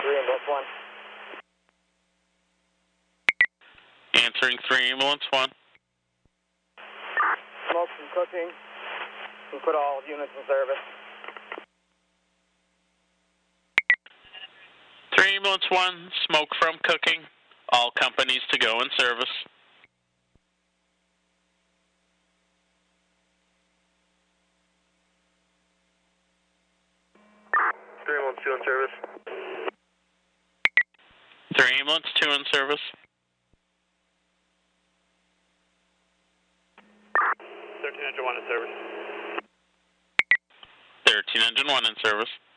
3 ambulance 1. Answering 3 ambulance 1. Smoke from cooking. We put all units in service. 3 ambulance 1, smoke from cooking. All companies to go in service. Ambulance 2 in service. 3 ambulance 2 in service. 13 engine 1 in service. 13 engine 1 in service.